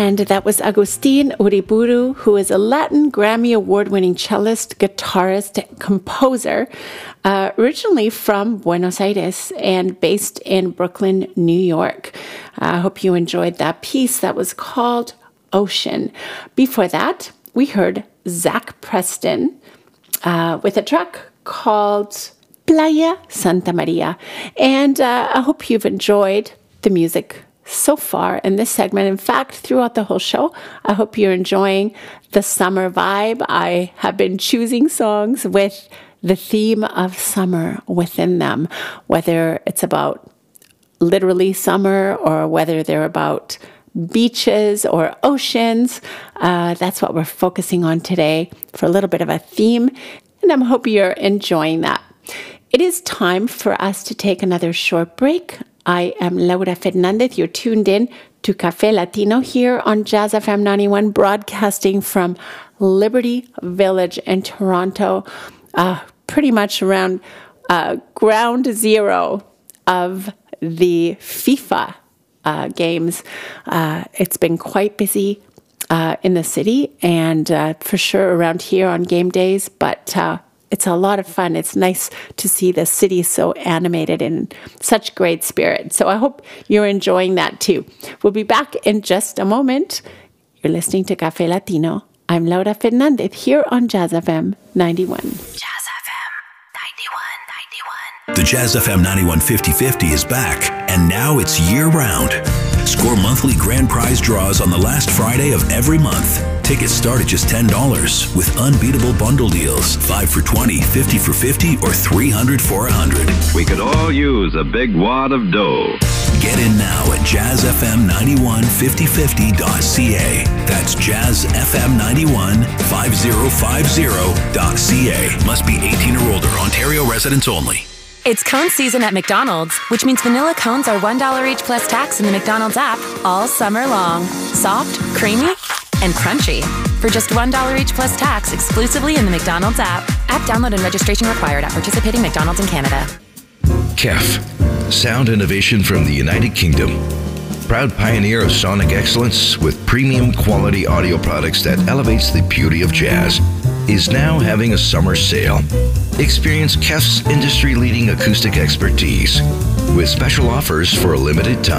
And that was Agustin Uriburu, who is a Latin Grammy Award-winning cellist, guitarist, and composer, originally from Buenos Aires and based in Brooklyn, New York. I hope you enjoyed that piece that was called Ocean. Before that, we heard Zach Preston with a track called Playa Santa Maria. And I hope you've enjoyed the music so far in this segment. In fact, throughout the whole show, I hope you're enjoying the summer vibe. I have been choosing songs with the theme of summer within them, whether it's about literally summer or whether they're about beaches or oceans. That's what we're focusing on today for a little bit of a theme, and I hope you're enjoying that. It is time for us to take another short break. I am Laura Fernandez. You're tuned in to Café Latino here on Jazz FM 91, broadcasting from Liberty Village in Toronto, pretty much around ground zero of the FIFA games. It's been quite busy in the city and for sure around here on game days, but it's a lot of fun. It's nice to see the city so animated and such great spirit. So I hope you're enjoying that too. We'll be back in just a moment. You're listening to Café Latino. I'm Laura Fernandez here on Jazz FM 91. Jazz FM 91. The Jazz FM 91 50/50 is back, and now it's year-round. Score monthly grand prize draws on the last Friday of every month. Tickets start at just $10 with unbeatable bundle deals. 5 for $20, 50 for $50, or 300 for $100. We could all use a big wad of dough. Get in now at jazzfm915050.ca. That's jazzfm915050.ca. Must be 18 or older. Ontario residents only. It's cone season at McDonald's, which means vanilla cones are $1 each plus tax in the McDonald's app all summer long. Soft, creamy, and crunchy. For just $1 each plus tax exclusively in the McDonald's app. App download and registration required at participating McDonald's in Canada. KEF, sound innovation from the United Kingdom. Proud pioneer of sonic excellence with premium quality audio products that elevates the beauty of jazz, is now having a summer sale. Experience KEF's industry-leading acoustic expertise with special offers for a limited time.